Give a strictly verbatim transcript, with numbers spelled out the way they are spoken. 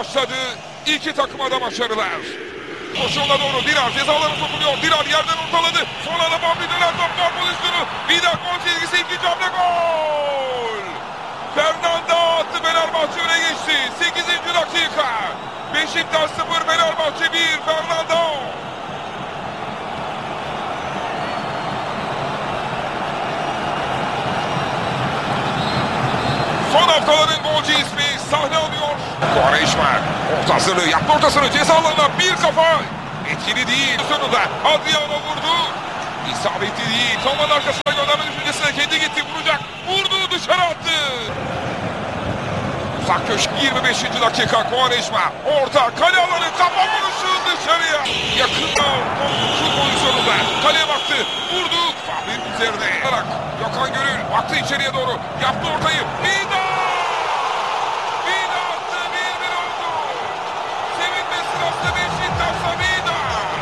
başladı. İki takıma da başarılar. Koşuğuna doğru Dirar cezalarına sokuluyor. Dirar yerden ortaladı. Sonra da Bambi döner top gol pozisyonu. Vida gol çizgisi, ikinci hamle gol. Fernando attı, Fenerbahçe öne geçti. sekizinci dakika. Beşiktaş sıfır, Fenerbahçe bir. Fernando. Son haftaların golcü ismi sahne alıyor. Quaresma orta hazırlığı yaptı, ortasını ceza alanına bir kafa. Etkili değil. Sonunda Adriano vurdu. İsabetli değil. Toman arkasına gönderme düşüncesine kendi gitti. Vuracak. Vurdu, dışarı attı. Uzak köşe yirmi beşinci dakika. Quaresma orta kale alanı, kafa vuruşu dışarıya. Yakında şu pozisyonunda kaleye baktı. Vurdu. Fahri'nin üzerine. Gökhan Gönül baktı içeriye doğru. Yaptı ortayı. Bir